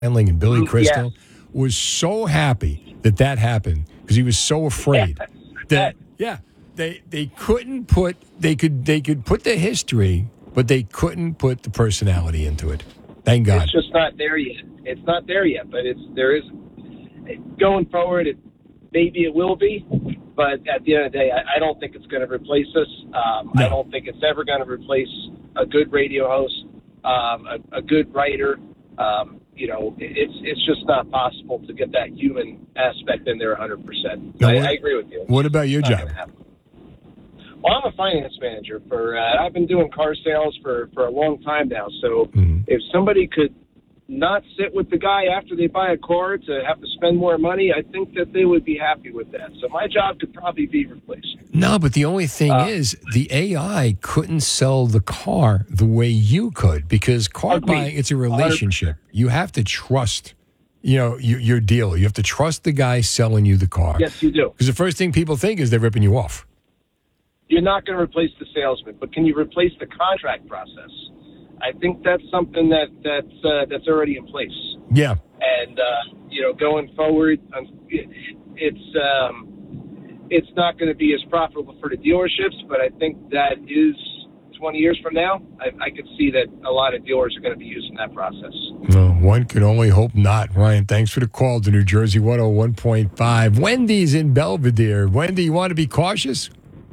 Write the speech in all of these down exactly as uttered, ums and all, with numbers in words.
Handling and Billy Mm, Crystal yes. was so happy that that happened because he was so afraid that yeah they they couldn't put they could they could put the history but they couldn't put the personality into it. Thank God. It's just not there yet. It's not there yet, but it's there is going forward. It, maybe it will be, but at the end of the day, I, I don't think it's going to replace us. Um, No. I don't think it's ever going to replace a good radio host, um, a, a good writer. Um, you know, it- it's it's just not possible to get that human aspect in there one hundred percent. Now, I, what- I agree with you. What about your It's not job? gonna happen. Well, I'm a finance manager for. Uh, I've been doing car sales for, for a long time now. So Mhm. if somebody could not sit with the guy after they buy a car to have to spend more money, I think that they would be happy with that. So my job could probably be replaced. No, but the only thing Uh, is the A I couldn't sell the car the way you could because car Agreed. buying, it's a relationship. You have to trust, you know, your, your dealer. You have to trust the guy selling you the car. Yes, you do. Because the first thing people think is they're ripping you off. You're not going to replace the salesman, but can you replace the contract process? I think that's something that that's uh, that's already in place. Yeah. And uh, you know, going forward, um, it, it's um, it's not going to be as profitable for the dealerships. But I think that is twenty years from now. I, I could see that a lot of dealers are going to be using that process. No, one can only hope not. Ryan, thanks for the call to New Jersey one oh one point five. Wendy's in Belvedere. Wendy, you want to be cautious?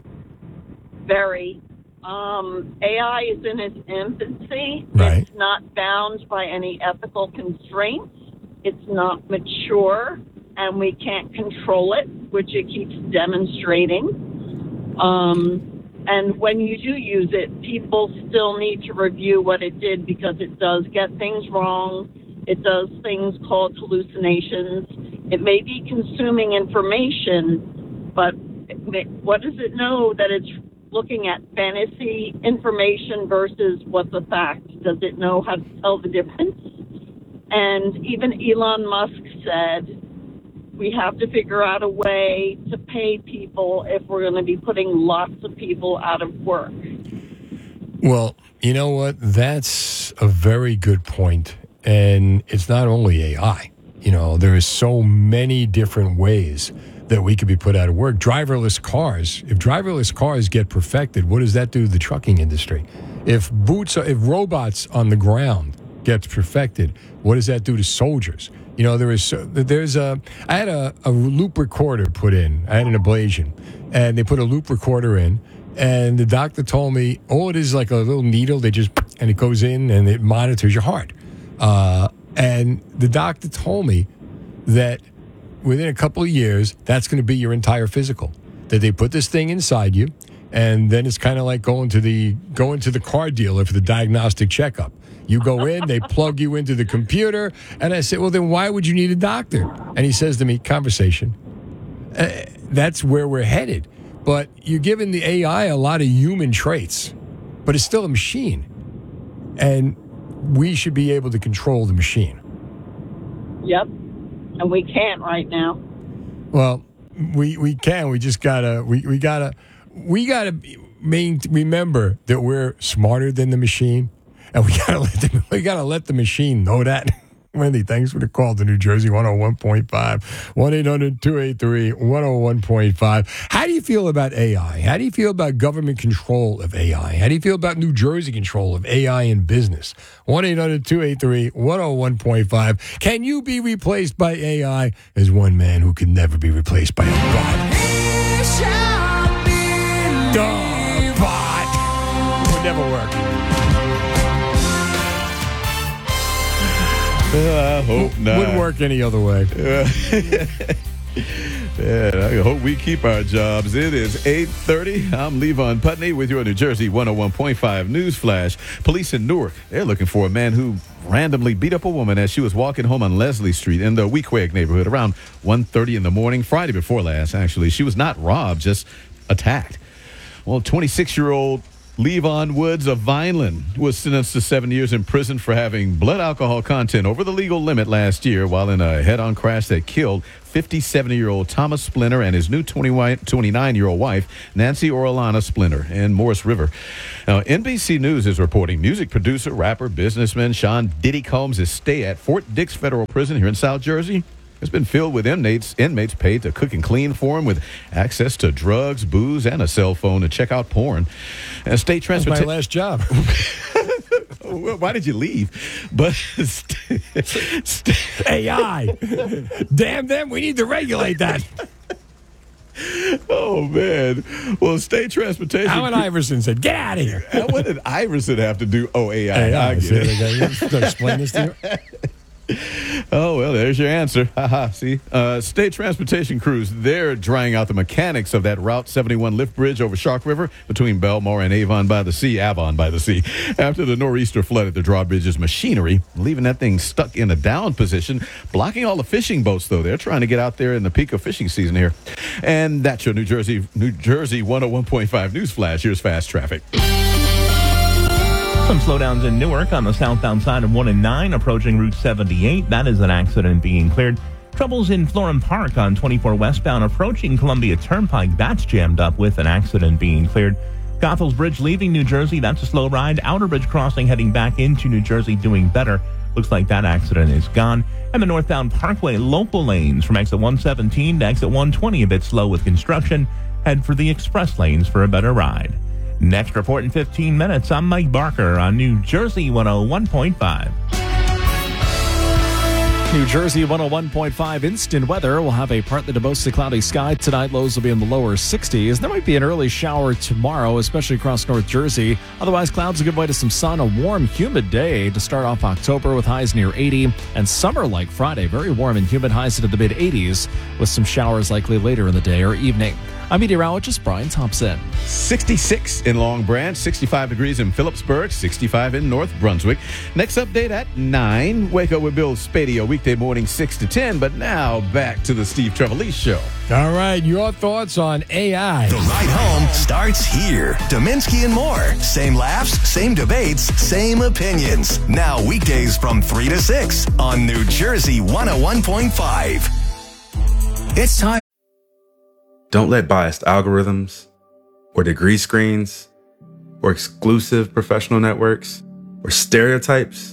Very. Um, A I is in its infancy. Right. It's not bound by any ethical constraints. It's not mature, and we can't control it, which it keeps demonstrating. Um, and when you do use it, people still need to review what it did because it does get things wrong. It does things called hallucinations. It may be consuming information, but it may, what does it know that it's looking at fantasy information versus what's a fact? Does it know how to tell the difference? And even Elon Musk said we have to figure out a way to pay people if we're going to be putting lots of people out of work. Well, you know what? That's a very good point. And it's not only A I. You know, there is so many different ways that we could be put out of work. Driverless cars. If driverless cars get perfected, what does that do to the trucking industry? If boots, if robots on the ground gets perfected, what does that do to soldiers? You know, there is there's a. I had a, a loop recorder put in. I had an ablation, and they put a loop recorder in, and the doctor told me, oh, it is like a little needle. They just and it goes in and it monitors your heart. Uh, and the doctor told me that within a couple of years, that's going to be your entire physical. That they put this thing inside you, and then it's kind of like going to the going to the car dealer for the diagnostic checkup. You go in, they plug you into the computer, and I said, well, then why would you need a doctor? And he says to me, conversation. Uh, that's where we're headed. But you're giving the A I a lot of human traits, but it's still a machine. And we should be able to control the machine. Yep. And we can't right now. Well, we we can. We just gotta. We, we gotta. We gotta main, remember that we're smarter than the machine, and we gotta let the, we gotta let the machine know that. Wendy, thanks for the call to New Jersey one oh one point five. one eight hundred two eight three one oh one point five. How do you feel about A I? How do you feel about government control of A I? How do you feel about New Jersey control of A I in business? one eight hundred two eight three one oh one point five. Can you be replaced by A I? As one man who can never be replaced by a bot. He shall be the bot. Would never work. Uh, I hope not. Wouldn't work any other way. Yeah, I hope we keep our jobs. It is eight thirty. I'm Levon Putney with your New Jersey one oh one point five News Flash. Police in Newark, they're looking for a man who randomly beat up a woman as she was walking home on Leslie Street in the Weequahic neighborhood around one thirty in the morning, Friday before last, actually. She was not robbed, just attacked. Well, twenty-six-year-old Levon Woods of Vineland was sentenced to seven years in prison for having blood alcohol content over the legal limit last year while in a head-on crash that killed fifty-seven-year-old Thomas Splinter and his new twenty-nine-year-old wife, Nancy Orellana Splinter, in Morris River. Now, N B C News is reporting music producer, rapper, businessman Sean Diddy Combs' stay at Fort Dix Federal Prison here in South Jersey has been filled with inmates, inmates paid to cook and clean for him with access to drugs, booze, and a cell phone to check out porn. And state transportation. That's my last job. Why did you leave? But st- st- A I. Damn them, we need to regulate that. Oh, man. Well, state transportation. Allen Iverson said, get out of here. What did Iverson have to do? Oh, A I. A I. I get it. Can I explain this to you? Oh, well, there's your answer. Haha, see? Uh, state transportation crews, they're drying out the mechanics of that Route seventy-one lift bridge over Shark River between Belmar and Avon by the Sea, Avon by the Sea, after the nor'easter flooded the drawbridge's machinery, leaving that thing stuck in a down position, blocking all the fishing boats, though. They're trying to get out there in the peak of fishing season here. And that's your New Jersey, New Jersey one oh one point five News Flash. Here's fast traffic. Some slowdowns in Newark on the southbound side of one and nine approaching Route seventy-eight. That is an accident being cleared. Troubles in Florham Park on twenty-four westbound approaching Columbia Turnpike. That's jammed up with an accident being cleared. Gothel's Bridge leaving New Jersey. That's a slow ride. Outer Bridge crossing heading back into New Jersey doing better. Looks like that accident is gone. And the northbound Parkway local lanes from exit one seventeen to exit one twenty a bit slow with construction. Head for the express lanes for a better ride. Next report in fifteen minutes. I'm Mike Barker on New Jersey one oh one point five. New Jersey one oh one point five instant weather. We'll have a partly to mostly cloudy sky tonight. Lows will be in the lower sixties. There might be an early shower tomorrow, especially across North Jersey. Otherwise, clouds a good way to some sun. A warm, humid day to start off October with highs near eighty. And summer like Friday, very warm and humid, highs into the mid eighties with some showers likely later in the day or evening. I'm meteorologist Brian Thompson. sixty-six in Long Branch, sixty-five degrees in Phillipsburg, sixty-five in North Brunswick. Next update at nine. Wake up with Bill Spadio, weekday morning six to ten. But now back to the Steve Trevelise Show. All right, your thoughts on A I. The ride home starts here. Dominski and more. Same laughs, same debates, same opinions. Now weekdays from three to six on New Jersey one oh one point five. It's time. Don't let biased algorithms or degree screens or exclusive professional networks or stereotypes.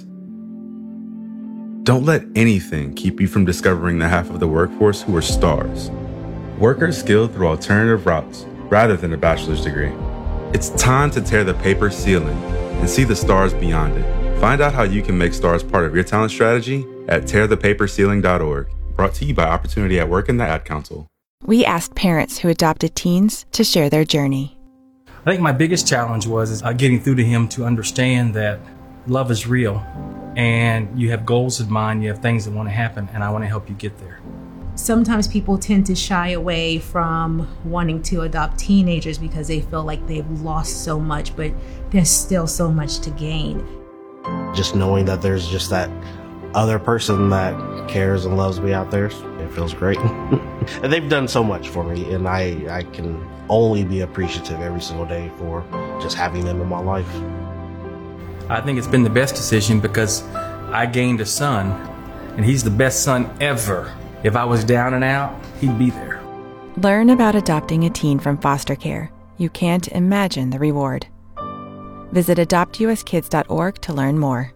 Don't let anything keep you from discovering the half of the workforce who are stars. Workers skilled through alternative routes rather than a bachelor's degree. It's time to tear the paper ceiling and see the stars beyond it. Find out how you can make stars part of your talent strategy at tear the paper ceiling dot org. Brought to you by Opportunity at Work and the Ad Council. We asked parents who adopted teens to share their journey. I think my biggest challenge was is, uh, getting through to him to understand that love is real and you have goals in mind, you have things that want to happen, and I want to help you get there. Sometimes people tend to shy away from wanting to adopt teenagers because they feel like they've lost so much, but there's still so much to gain. Just knowing that there's just that other person that cares and loves me out there, it feels great. And they've done so much for me, and I, I can only be appreciative every single day for just having them in my life. I think it's been the best decision because I gained a son, and he's the best son ever. If I was down and out, he'd be there. Learn about adopting a teen from foster care. You can't imagine the reward. Visit adopt u s kids dot org to learn more.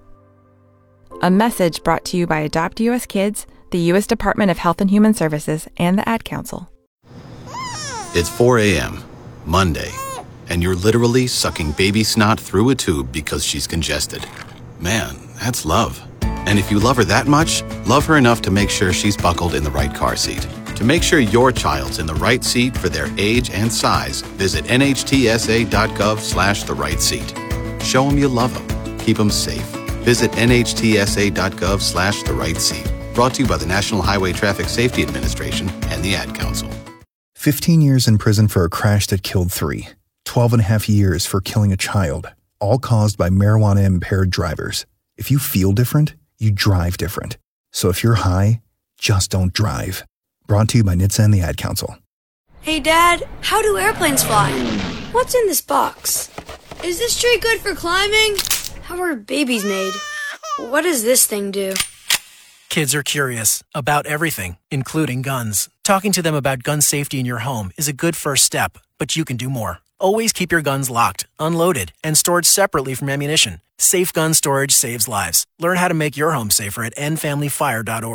A message brought to you by Adopt U S Kids, the U S Department of Health and Human Services, and the Ad Council. It's four a.m., Monday, and you're literally sucking baby snot through a tube because she's congested. Man, that's love. And if you love her that much, love her enough to make sure she's buckled in the right car seat. To make sure your child's in the right seat for their age and size, visit N H T S A dot gov slash the right seat. Show them you love them. Keep them safe. Visit N H T S A dot gov slash the right seat. Brought to you by the National Highway Traffic Safety Administration and the Ad Council. fifteen years in prison for a crash that killed three. twelve and a half years for killing a child. All caused by marijuana-impaired drivers. If you feel different, you drive different. So if you're high, just don't drive. Brought to you by N H T S A and the Ad Council. Hey, Dad, how do airplanes fly? What's in this box? Is this tree good for climbing? How are babies made? What does this thing do? Kids are curious about everything, including guns. Talking to them about gun safety in your home is a good first step, but you can do more. Always keep your guns locked, unloaded, and stored separately from ammunition. Safe gun storage saves lives. Learn how to make your home safer at end family fire dot org.